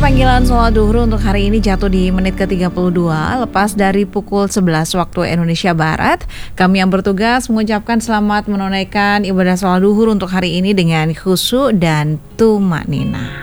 panggilan sholat duhur untuk hari ini jatuh di menit ke-32, lepas dari pukul 11 waktu Indonesia Barat. Kami yang bertugas mengucapkan selamat menunaikan ibadah sholat duhur untuk hari ini dengan khusyuk dan tumanina.